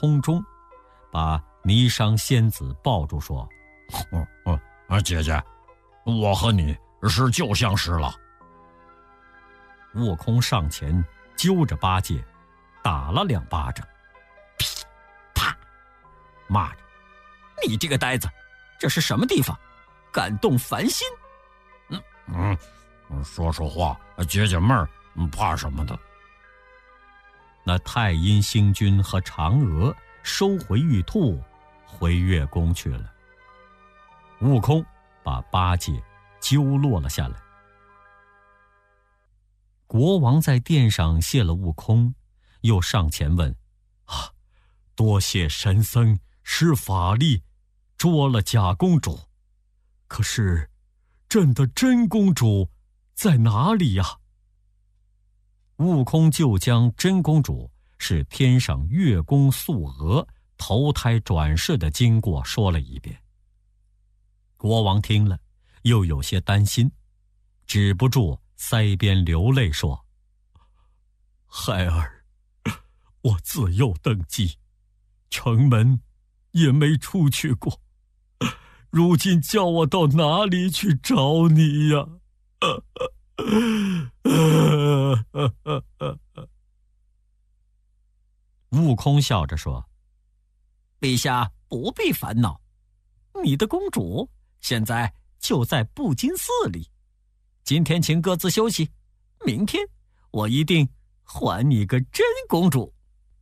空中，把霓裳仙子抱住说： 姐姐，我和你是旧相识了。 悟空上前揪着八戒打了2巴掌， 噼啪， 骂着： 你这个呆子，这是什么地方，敢动凡心？ 说说话，解解闷儿，怕什么的？ 那太阴星君和嫦娥收回玉兔，回月宫去了。悟空把八戒揪落了下来。国王在殿上谢了悟空，又上前问：多谢神僧施法力捉了假公主，可是朕的真公主在哪里呀？悟空就将真公主是天上月宫素娥投胎转世的经过说了一遍。国王听了又有些担心，止不住腮边流泪说：孩儿，我自幼登基，城门也没出去过，如今叫我到哪里去找你呀？悟空笑着说： 陛下不必烦恼，你的公主现在就在布金寺里，今天请各自休息，明天我一定还你个真公主。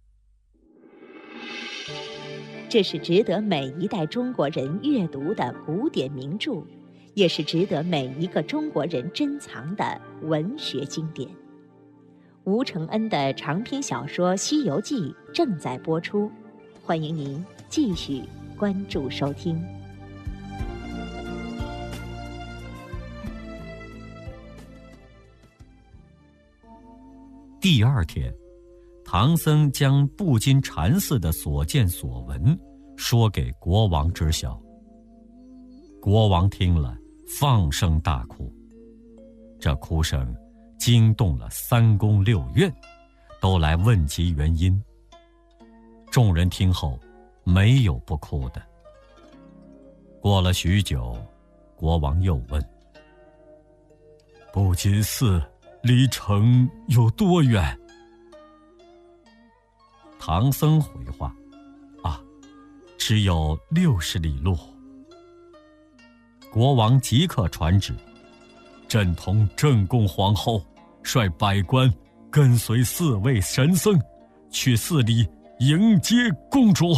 这是值得每一代中国人阅读的古典名著，也是值得每一个中国人珍藏的文学经典。吴承恩的长篇小说《西游记》正在播出，欢迎您继续关注收听。 第2天，唐僧将布金禅寺的所见所闻说给国王知晓。国王听了放声大哭，这哭声惊动了3宫6院，都来问及原因。众人听后没有不哭的。过了许久，国王又问：布金寺离城有多远？唐僧回话：只有60里路。国王即刻传旨：朕同正宫皇后率百官跟随4位神僧去寺里迎接公主。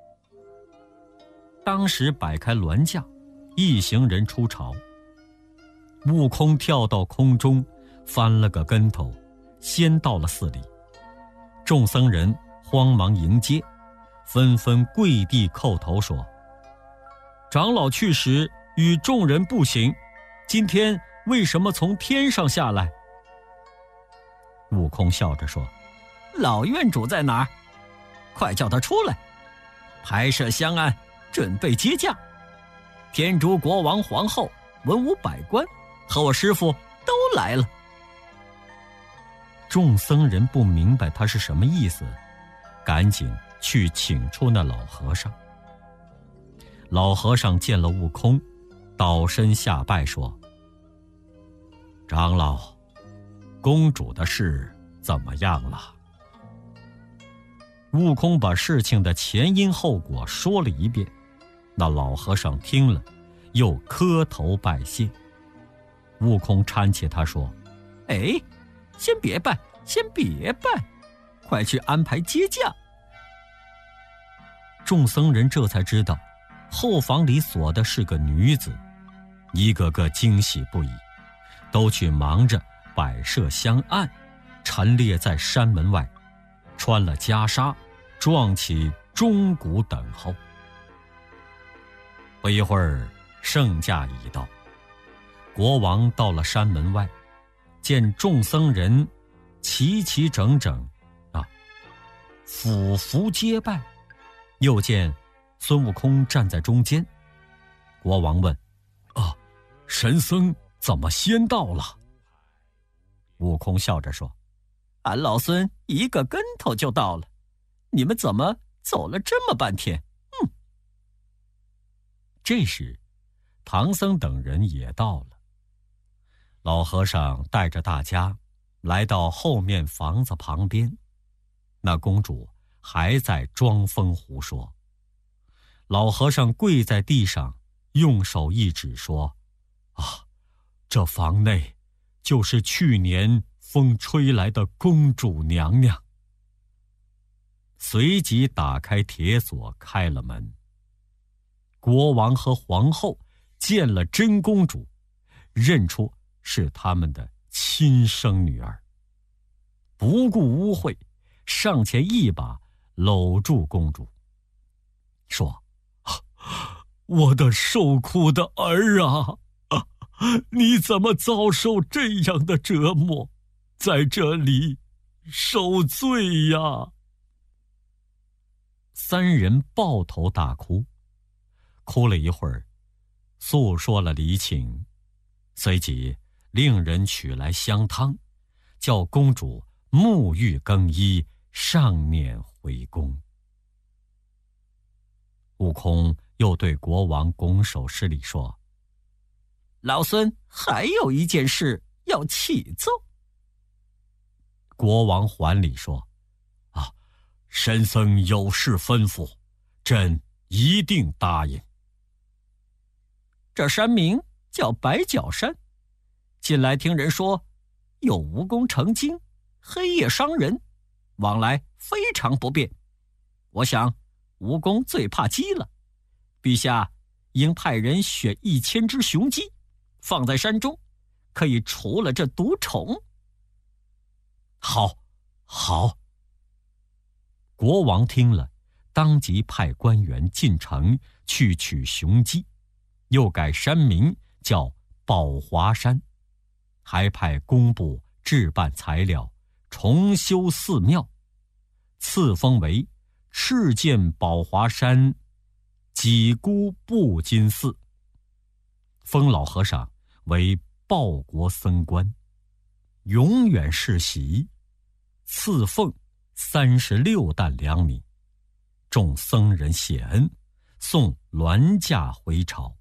当时摆开銮驾，一行人出朝。悟空跳到空中，翻了个跟头，先到了寺里。众僧人慌忙迎接，纷纷跪地叩头说：长老去时与众人步行，今天为什么从天上下来？悟空笑着说： 老院主在哪儿？快叫他出来，拍设香案，准备接驾。天竺国王皇后、文武百官和我师父都来了。 众僧人不明白他是什么意思，赶紧去请出那老和尚。老和尚见了悟空，倒身下拜说：长老，公主的事怎么样了？悟空把事情的前因后果说了一遍，那老和尚听了，又磕头拜谢。悟空搀起他说： 先别拜，快去安排接驾。 众僧人这才知道，后房里锁的是个女子，一个个惊喜不已，都去忙着摆设香案，陈列在山门外，穿了袈裟，撞起钟鼓等候。不一会儿，圣驾已到。国王到了山门外，见众僧人齐齐整整俯伏接拜，又见孙悟空站在中间。国王问：神僧怎么先到了？悟空笑着说： 俺老孙一个跟头就到了，你们怎么走了这么半天。 这时，唐僧等人也到了。老和尚带着大家来到后面房子旁边，那公主还在装疯胡说。老和尚跪在地上，用手一指说：“啊，这房内就是去年风吹来的公主娘娘。”随即打开铁锁，开了门。国王和皇后见了真公主，认出是他们的亲生女儿，不顾污秽，上前一把搂住公主，说：“我的受苦的儿啊，你怎么遭受这样的折磨，在这里受罪呀？”三人抱头大哭，哭了一会儿，诉说了离情，随即令人取来香汤，叫公主沐浴更衣，上辇回宫。悟空又对国王拱手施礼说：“ 老孙还有一件事要启奏。” 国王还礼说：“啊，神僧有事吩咐，朕一定答应。” 这山名叫白角山，近来听人说有蜈蚣成精，黑夜伤人，往来非常不便。我想蜈蚣最怕鸡了，陛下应派人选1000只雄鸡，放在山中，可以除了这毒虫。 好，好。国王听了，当即派官员进城去取雄鸡，又改山名叫宝华山，还派工部置办材料，重修寺庙，赐封为赤剑宝华山几孤布金寺，封老和尚为报国僧官，永远世袭，赐俸36担粮米，众僧人谢恩，送銮驾回朝。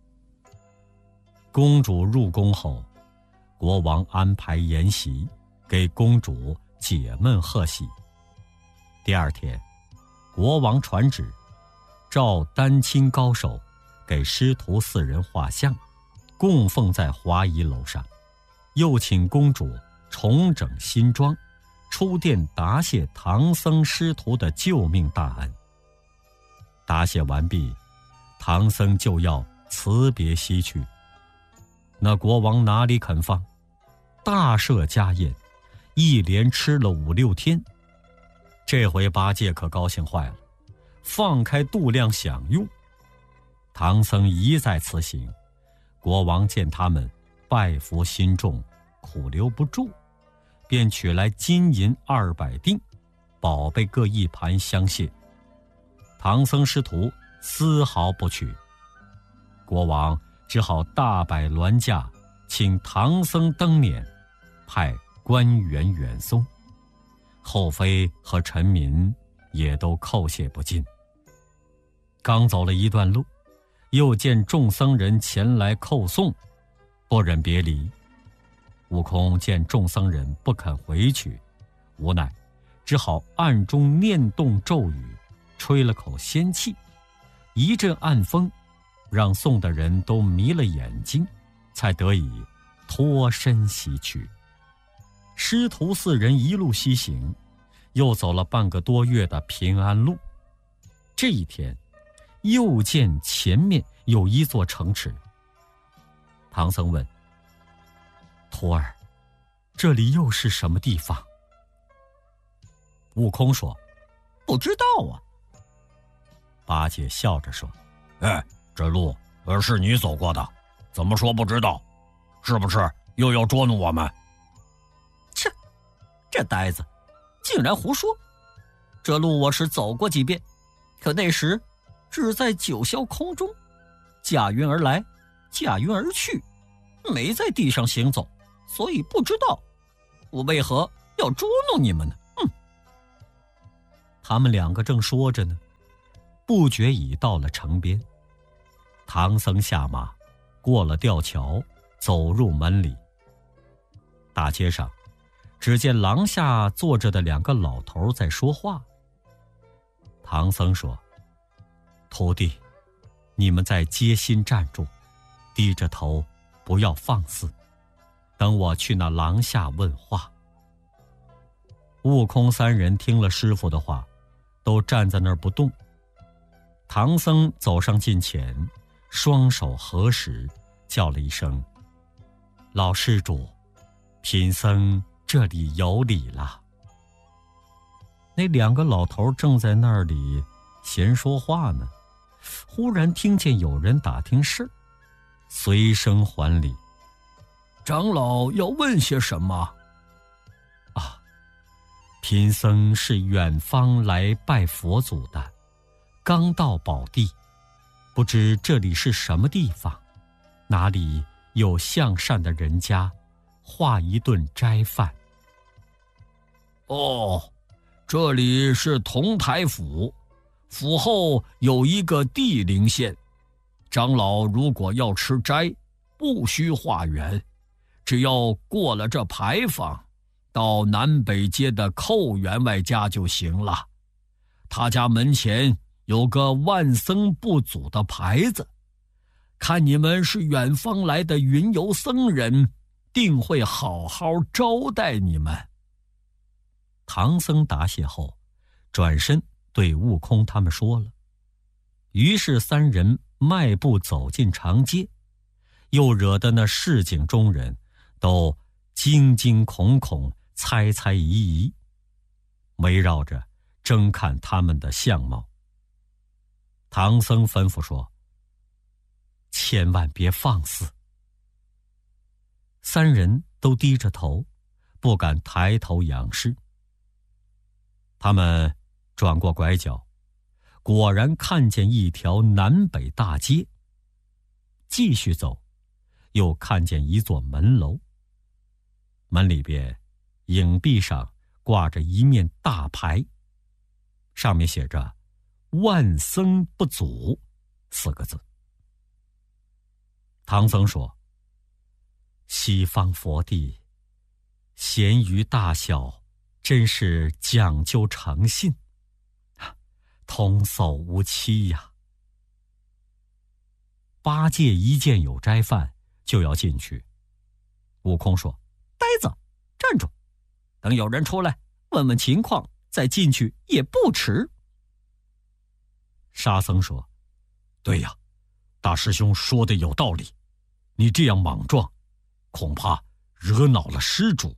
公主入宫后，国王安排筵席，给公主解闷贺喜。第二天，国王传旨，召丹青高手给师徒4人画像，供奉在华仪楼上，又请公主重整新装，出殿答谢唐僧师徒的救命大恩。答谢完毕，唐僧就要辞别西去。那国王哪里肯放，大设家宴，一连吃了5、6天。这回八戒可高兴坏了，放开度量享用。唐僧一再辞行，国王见他们拜服心重，苦留不住，便取来金银200锭，宝贝各1盘相谢。唐僧师徒丝毫不取，国王只好大摆銮驾，请唐僧登辇，派官员远送。后妃和臣民也都叩谢不尽。刚走了一段路，又见众僧人前来叩送，不忍别离。悟空见众僧人不肯回去，无奈只好暗中念动咒语，吹了口仙气，一阵暗风，让送的人都迷了眼睛，才得以脱身西去。师徒4人一路西行，又走了半个多月的平安路。这一天，又见前面有一座城池。唐僧问：“徒儿，这里又是什么地方？”悟空说：“ 不知道啊。” 八戒笑着说：“ 哎，这路是你走过的，怎么说不知道？是不是又要捉弄我们？” 切，这呆子竟然胡说！这路我是走过几遍，可那时只在九霄空中，驾云而来，驾云而去，没在地上行走，所以不知道。我为何要捉弄你们呢？ 他们两个正说着呢，不觉已到了城边。唐僧下马，过了吊桥，走入门里。大街上，只见廊下坐着的两个老头在说话。唐僧说：“徒弟，你们在街心站住，低着头，不要放肆，等我去那廊下问话。”悟空三人听了师傅的话，都站在那儿不动。唐僧走上近前，双手合十，叫了一声：“老施主，贫僧这里有礼了。”那两个老头正在那里闲说话呢，忽然听见有人打听事，随声还礼：“ 长老要问些什么？”“ 啊，贫僧是远方来拜佛祖的，刚到宝地，不知这里是什么地方，哪里有向善的人家，化一顿斋饭。”“ 哦，这里是同台府，府后有一个地灵县，长老如果要吃斋，不需化缘，只要过了这牌坊，到南北街的寇员外家就行了。他家门前有个万僧不祖的牌子，看你们是远方来的云游僧人，定会好好招待你们。” 唐僧答谢后，转身对悟空他们说了。于是三人迈步走进长街，又惹得那市井中人都惊惊恐恐，猜猜疑疑，围绕着争看他们的相貌。唐僧吩咐说：“千万别放肆。”三人都低着头，不敢抬头仰视。他们转过拐角，果然看见一条南北大街。继续走，又看见一座门楼。门里边影壁上挂着一面大牌，上面写着“万僧不祖”4个字。唐僧说：“西方佛地，贤愚大小，真是讲究诚信，童叟无欺呀。”八戒一见有斋饭，就要进去。悟空说：“呆子，站住！等有人出来问问情况，再进去也不迟。”沙僧说：“ 对呀，大师兄说的有道理，你这样莽撞，恐怕惹恼了施主。”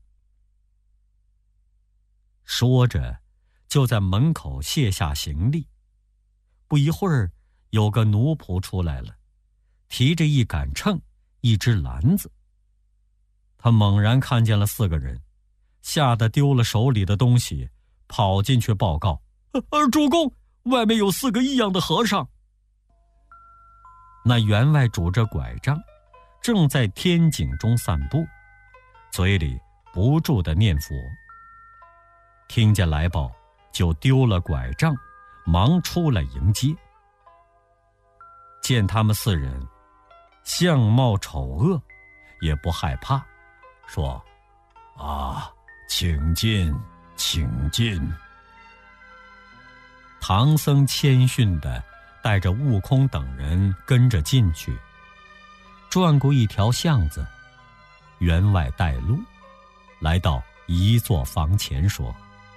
说着，就在门口卸下行李。不一会儿，有个奴仆出来了，提着一杆秤，一只篮子。他猛然看见了4个人，吓得丢了手里的东西，跑进去报告：“主公，外面有4个异样的和尚。”那员外拄着拐杖，正在天井中散步，嘴里不住地念佛。听见来报，就丢了拐杖，忙出来迎接。见他们4人相貌丑恶，也不害怕，说：“ 啊，请进，请进。” 唐僧谦逊地带着悟空等人跟着进去，转过一条巷子，员外带路，来到一座房前说：“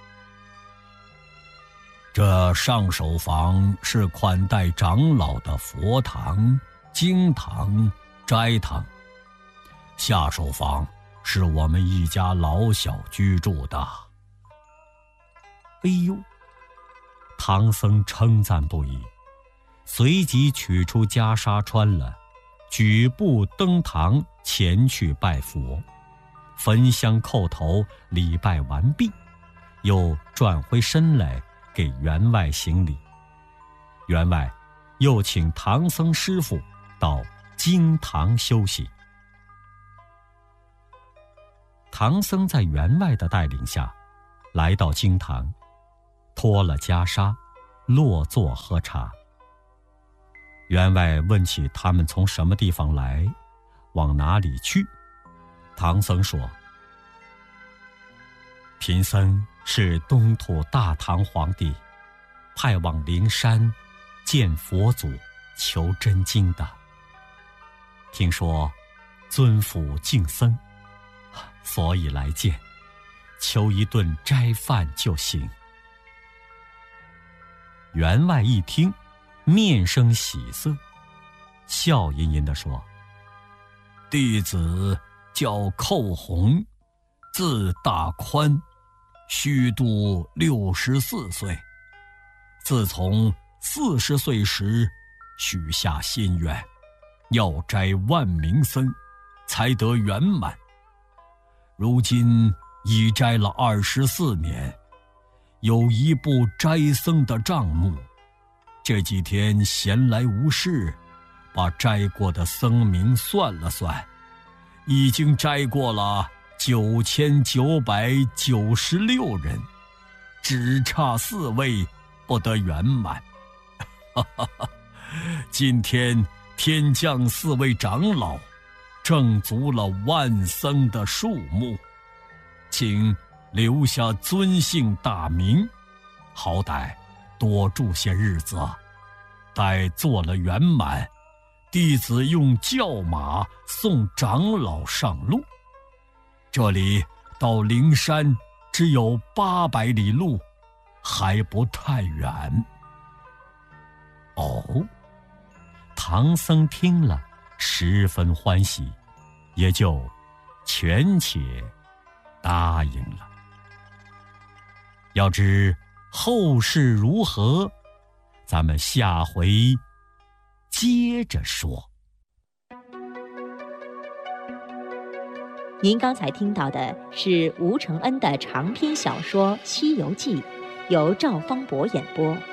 这上首房是款待长老的佛堂、经堂、斋堂，下首房是我们一家老小居住的。” 哎呦！唐僧称赞不已，随即取出袈裟穿了，举步登堂前去拜佛，焚香叩头，礼拜完毕，又转回身来给员外行礼。员外又请唐僧师傅到经堂休息。唐僧在员外的带领下来到经堂， 脱了袈裟，落座喝茶。员外问起他们从什么地方来，往哪里去。唐僧说：贫僧是东土大唐皇帝派往灵山见佛祖求真经的。听说尊府敬僧，所以来见，求一顿斋饭就行。员外一听，面生喜色，笑吟吟地说： 弟子叫寇洪，字大宽，虚度64岁。自从40岁时许下心愿，要斋万名僧，才得圆满。如今已斋了24年，有一部斋僧的账目。这几天闲来无事，把斋过的僧名算了算，已经斋过了9996人，只差4位不得圆满。今天天降4位长老，正足了万僧的数目，请留下尊姓大名，好歹多住些日子。待做了圆满，弟子用轿马送长老上路。这里到灵山只有800里路，还不太远。 哦，唐僧听了十分欢喜，也就权且答应了。要知后事如何，咱们下回接着说。 您刚才听到的是吴承恩的长篇小说《西游记》，由赵方博演播。